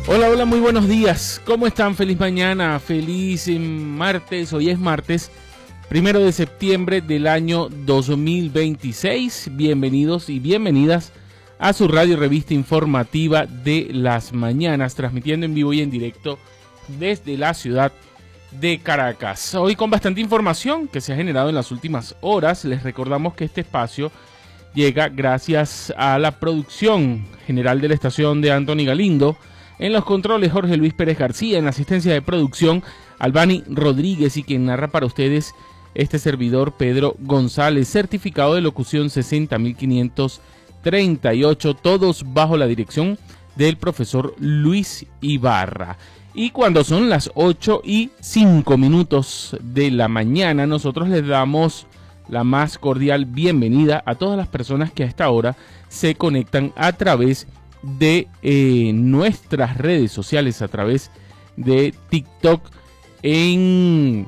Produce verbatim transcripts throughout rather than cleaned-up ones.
Hola, hola, muy buenos días. ¿Cómo están? Feliz mañana, feliz martes. Hoy es martes, primero de septiembre del año dos mil veintiséis. Bienvenidos y bienvenidas a su radio revista informativa de las mañanas, transmitiendo en vivo y en directo desde la ciudad de Caracas. Hoy con bastante información que se ha generado en las últimas horas. Les recordamos que este espacio llega gracias a la producción general de la estación de Anthony Galindo. En los controles, Jorge Luis Pérez García. En la asistencia de producción, Albani Rodríguez. Y quien narra para ustedes, este servidor, Pedro González. Certificado de locución sesenta mil quinientos treinta y ocho. Todos bajo la dirección del profesor Luis Ibarra. Y cuando son las ocho y cinco minutos de la mañana, nosotros les damos la más cordial bienvenida a todas las personas que a esta hora se conectan a través de de eh, nuestras redes sociales, a través de TikTok en,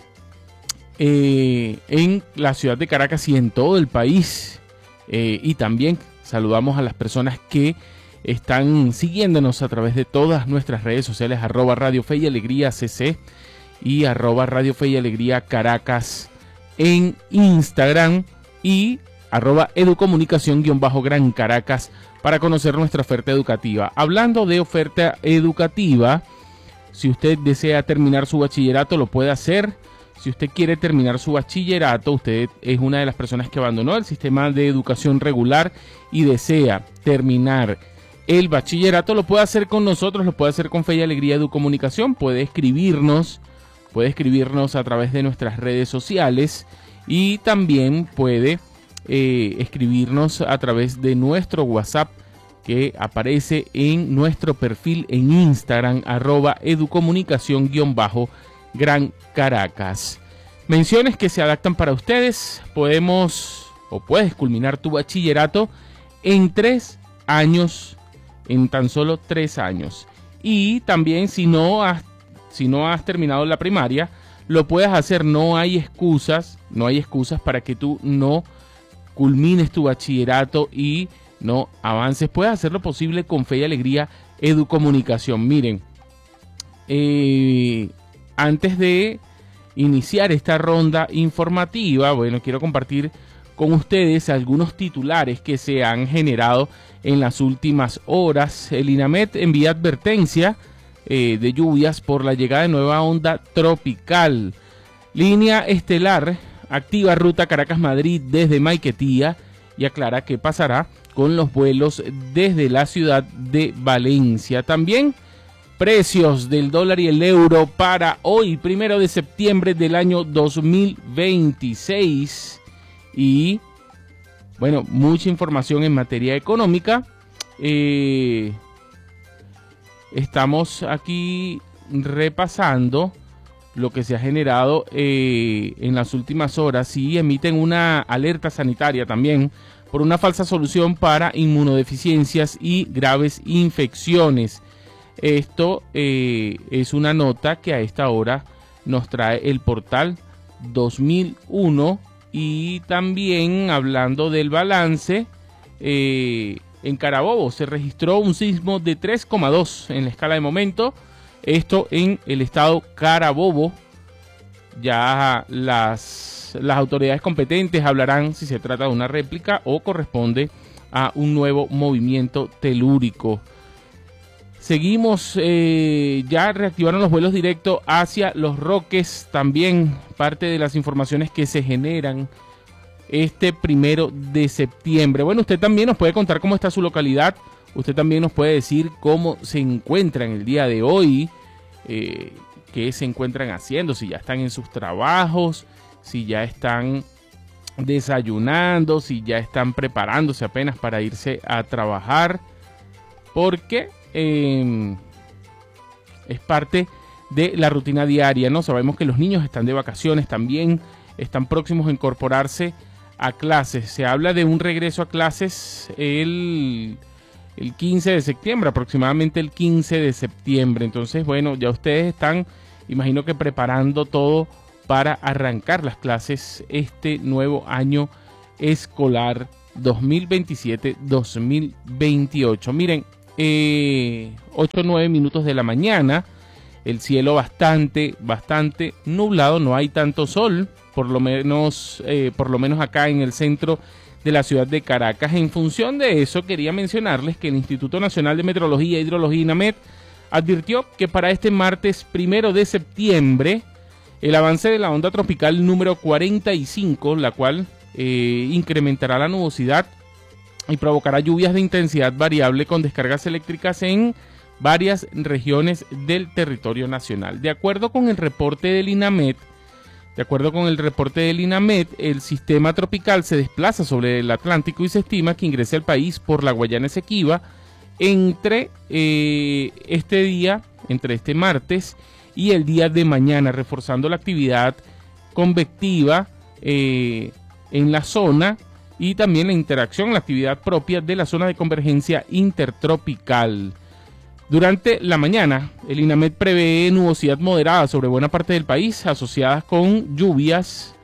eh, en la ciudad de Caracas y en todo el país. Eh, y también saludamos a las personas que están siguiéndonos a través de todas nuestras redes sociales, arroba Radio Fe y Alegría C C y arroba Radio Fe y Alegría Caracas en Instagram y arroba educomunicación guión bajo Gran Caracas para conocer nuestra oferta educativa. Hablando de oferta educativa, si usted desea terminar su bachillerato, lo puede hacer. Si usted quiere terminar su bachillerato, usted es una de las personas que abandonó el sistema de educación regular y desea terminar el bachillerato, lo puede hacer con nosotros, lo puede hacer con Fe y Alegría Educomunicación. Puede escribirnos, puede escribirnos a través de nuestras redes sociales y también puede Eh, escribirnos a través de nuestro WhatsApp que aparece en nuestro perfil en Instagram, arroba educomunicación guión bajo Gran Caracas. Menciones que se adaptan para ustedes. Podemos o puedes culminar tu bachillerato en tres años, en tan solo tres años. Y también si no has, si no has terminado la primaria, lo puedes hacer. No hay excusas, no hay excusas para que tú no culmines tu bachillerato y no avances. Puedes hacer lo posible con Fe y Alegría Educomunicación. Miren, eh, antes de iniciar esta ronda informativa, bueno, quiero compartir con ustedes algunos titulares que se han generado en las últimas horas. El INAMED envía advertencia eh, de lluvias por la llegada de nueva onda tropical. Línea estelar activa ruta Caracas-Madrid desde Maiquetía y aclara qué pasará con los vuelos desde la ciudad de Valencia. También precios del dólar y el euro para hoy, primero de septiembre del año dos mil veintiséis. Y bueno, mucha información en materia económica. Eh, estamos aquí repasando lo que se ha generado eh, en las últimas horas y emiten una alerta sanitaria también por una falsa solución para inmunodeficiencias y graves infecciones. Esto eh, es una nota que a esta hora nos trae el portal dos mil uno y también hablando del balance, eh, en Carabobo se registró un sismo de tres coma dos en la escala de momento. Esto en el estado Carabobo. Ya las, las autoridades competentes hablarán si se trata de una réplica o corresponde a un nuevo movimiento telúrico. Seguimos, eh, ya reactivaron los vuelos directos hacia Los Roques. También parte de las informaciones que se generan este primero de septiembre. Bueno, usted también nos puede contar cómo está su localidad. Usted también nos puede decir cómo se encuentran el día de hoy, eh, qué se encuentran haciendo, si ya están en sus trabajos, si ya están desayunando, si ya están preparándose apenas para irse a trabajar, porque eh, es parte de la rutina diaria, ¿no? Sabemos que los niños están de vacaciones, también están próximos a incorporarse a clases. Se habla de un regreso a clases el... el quince de septiembre, aproximadamente el quince de septiembre. Entonces, bueno, ya ustedes están, imagino que preparando todo para arrancar las clases este nuevo año escolar dos mil veintisiete dos mil veintiocho. Miren, eh, ocho o nueve minutos de la mañana. El cielo bastante, bastante nublado, no hay tanto sol, por lo menos, eh, por lo menos acá en el centro de la ciudad de Caracas. En función de eso, quería mencionarles que el Instituto Nacional de Meteorología e Hidrología, INAMET, advirtió que para este martes primero de septiembre, el avance de la onda tropical número cuarenta y cinco, la cual eh, incrementará la nubosidad y provocará lluvias de intensidad variable con descargas eléctricas en varias regiones del territorio nacional. De acuerdo con el reporte del INAMET, de acuerdo con el reporte del INAMET, el sistema tropical se desplaza sobre el Atlántico y se estima que ingrese al país por la Guayana Esequiba entre eh, este día, entre este martes y el día de mañana, reforzando la actividad convectiva eh, en la zona y también la interacción, la actividad propia de la zona de convergencia intertropical. Durante la mañana, el INAMET prevé nubosidad moderada sobre buena parte del país, asociadas con lluvias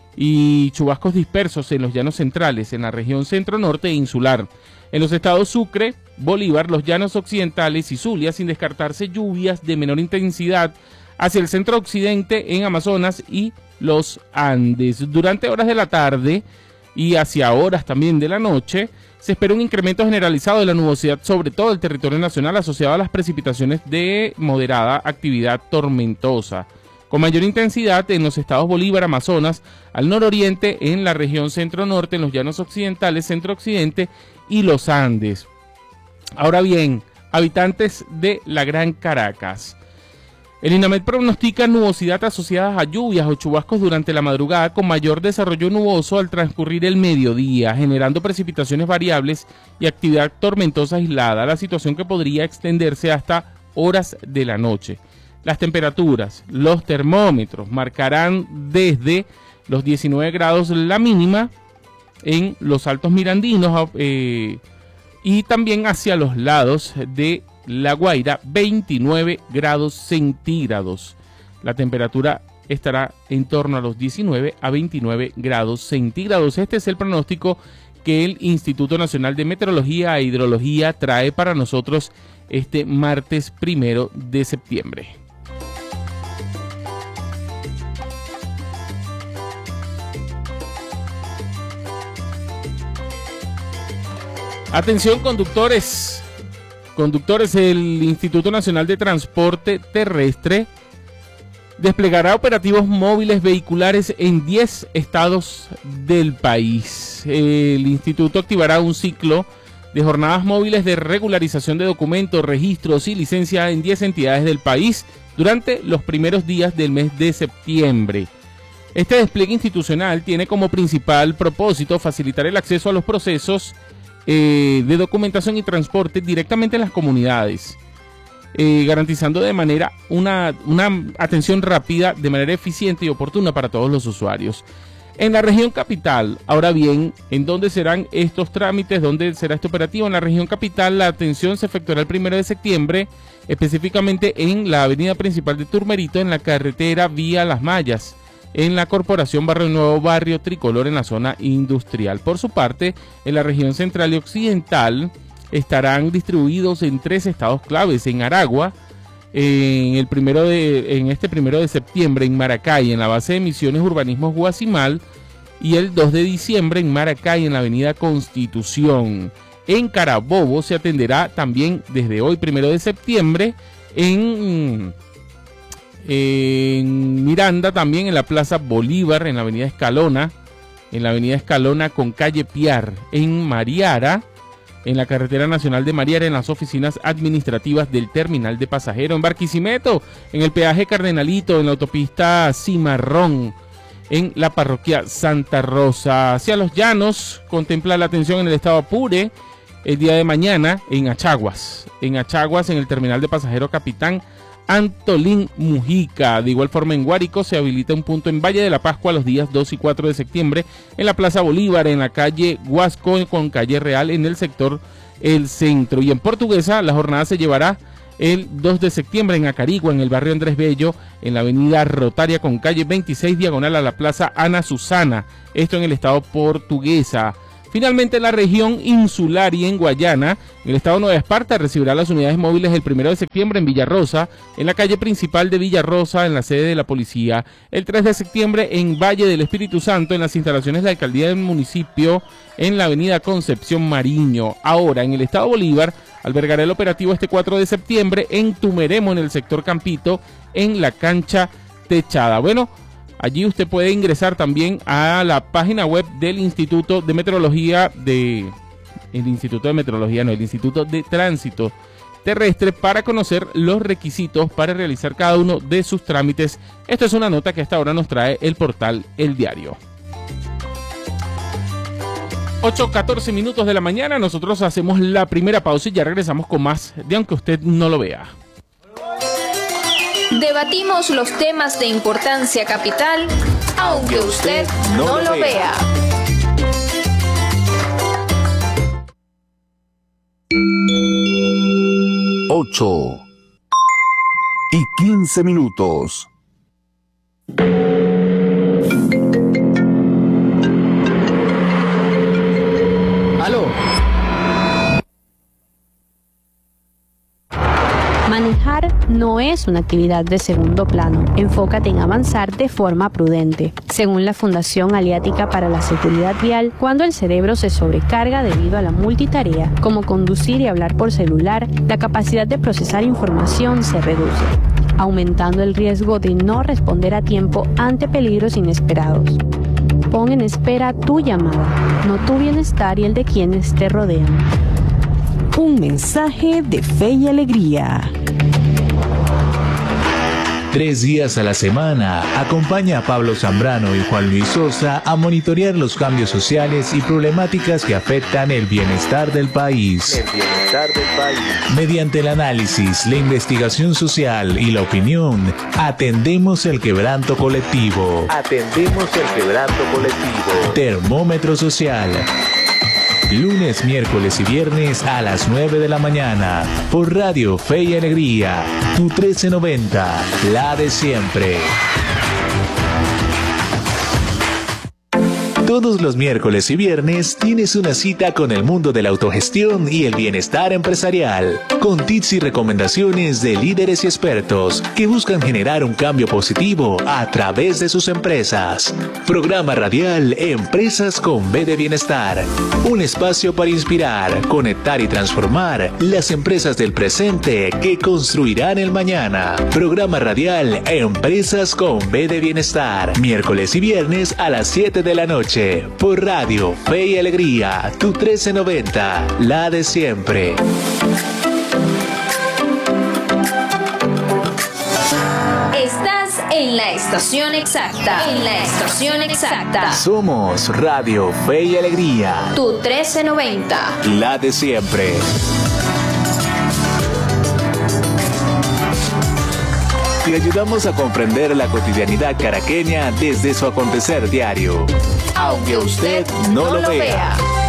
y chubascos dispersos en los llanos centrales, en la región centro-norte e insular. En los estados Sucre, Bolívar, los llanos occidentales y Zulia, sin descartarse lluvias de menor intensidad hacia el centro-occidente en Amazonas y los Andes. Durante horas de la tarde y hacia horas también de la noche, se espera un incremento generalizado de la nubosidad sobre todo el territorio nacional asociado a las precipitaciones de moderada actividad tormentosa, con mayor intensidad en los estados Bolívar, Amazonas, al nororiente, en la región centro-norte, en los llanos occidentales, centro-occidente y los Andes. Ahora bien, habitantes de la Gran Caracas, el INAMET pronostica nubosidad asociada a lluvias o chubascos durante la madrugada con mayor desarrollo nuboso al transcurrir el mediodía, generando precipitaciones variables y actividad tormentosa aislada, la situación que podría extenderse hasta horas de la noche. Las temperaturas, los termómetros marcarán desde los diecinueve grados la mínima en los Altos Mirandinos eh, y también hacia los lados de La Guaira, veintinueve grados centígrados. La temperatura estará en torno a los diecinueve a veintinueve grados centígrados. Este es el pronóstico que el Instituto Nacional de Meteorología e Hidrología trae para nosotros este martes primero de septiembre. Atención, conductores. Conductores, el Instituto Nacional de Transporte Terrestre desplegará operativos móviles vehiculares en diez estados del país. El instituto activará un ciclo de jornadas móviles de regularización de documentos, registros y licencia en diez entidades del país durante los primeros días del mes de septiembre. Este despliegue institucional tiene como principal propósito facilitar el acceso a los procesos eh, de documentación y transporte directamente en las comunidades, eh, garantizando de manera una, una atención rápida, de manera eficiente y oportuna para todos los usuarios. En la región capital, ahora bien, ¿en dónde serán estos trámites? ¿Dónde será este operativo? En la región capital, la atención se efectuará el primero de septiembre, específicamente en la avenida principal de Turmerito, en la carretera Vía Las Mallas, en la Corporación Barrio Nuevo, Barrio Tricolor, en la zona industrial. Por su parte, en la región central y occidental, estarán distribuidos en tres estados claves: en Aragua, en, el primero de, en este primero de septiembre en Maracay, en la base de misiones Urbanismo Guasimal, y el dos de diciembre en Maracay, en la avenida Constitución. En Carabobo se atenderá también desde hoy, primero de septiembre, en, en Miranda, también en la Plaza Bolívar, en la avenida Escalona, en la avenida Escalona con calle Piar, en Mariara, en la carretera nacional de Mariara, en las oficinas administrativas del terminal de pasajeros. En Barquisimeto, en el peaje Cardenalito, en la autopista Cimarrón, en la parroquia Santa Rosa. Hacia los llanos, contempla la atención en el estado Apure el día de mañana en Achaguas. En Achaguas, en el terminal de pasajeros Capitán Antolín Mujica. De igual forma, en Guárico se habilita un punto en Valle de la Pascua los días dos y cuatro de septiembre, en la Plaza Bolívar, en la calle Huasco con calle Real, en el sector El Centro. Y en Portuguesa, la jornada se llevará el dos de septiembre en Acarigua, en el barrio Andrés Bello, en la avenida Rotaria con calle veintiséis, diagonal a la Plaza Ana Susana, esto en el estado Portuguesa. Finalmente, la región insular y en Guayana, en el estado de Nueva Esparta, recibirá las unidades móviles el primero de septiembre en Villarrosa, en la calle principal de Villarrosa, en la sede de la policía. El tres de septiembre en Valle del Espíritu Santo, en las instalaciones de la alcaldía del municipio, en la avenida Concepción Mariño. Ahora, en el estado Bolívar, albergará el operativo este cuatro de septiembre en Tumeremo, en el sector Campito, en la cancha techada. Bueno, allí usted puede ingresar también a la página web del Instituto de Meteorología de... El Instituto de Meteorología, no, el Instituto de Tránsito Terrestre para conocer los requisitos para realizar cada uno de sus trámites. Esta es una nota que hasta ahora nos trae el portal El Diario. ocho catorce minutos de la mañana, nosotros hacemos la primera pausa y ya regresamos con más de Aunque Usted No Lo Vea. Debatimos los temas de importancia capital, aunque usted no lo vea. Ocho y quince minutos. Aló. Manejar no es una actividad de segundo plano. Enfócate en avanzar de forma prudente. Según la Fundación Aliática para la Seguridad Vial, cuando el cerebro se sobrecarga debido a la multitarea, como conducir y hablar por celular, la capacidad de procesar información se reduce, aumentando el riesgo de no responder a tiempo ante peligros inesperados. Pon en espera tu llamada, no tu bienestar y el de quienes te rodean. Un mensaje de fe y alegría. Tres días a la semana, acompaña a Pablo Zambrano y Juan Luis Sosa a monitorear los cambios sociales y problemáticas que afectan el bienestar del país. El bienestar del país. Mediante el análisis, la investigación social y la opinión, atendemos el quebranto colectivo. Atendemos el quebranto colectivo. Termómetro social. Lunes, miércoles y viernes a las nueve de la mañana por Radio Fe y Alegría, tu trece noventa, la de siempre. Todos los miércoles y viernes tienes una cita con el mundo de la autogestión y el bienestar empresarial, con tips y recomendaciones de líderes y expertos que buscan generar un cambio positivo a través de sus empresas. Programa radial Empresas con B de Bienestar, un espacio para inspirar, conectar y transformar las empresas del presente que construirán el mañana. Programa radial Empresas con B de Bienestar, miércoles y viernes a las siete de la noche. Por Radio Fe y Alegría, tu trece noventa, la de siempre. Estás en la estación exacta. En la estación exacta. Somos Radio Fe y Alegría, tu trece noventa, la de siempre. Te ayudamos a comprender la cotidianidad caraqueña desde su acontecer diario. Aunque usted no lo vea.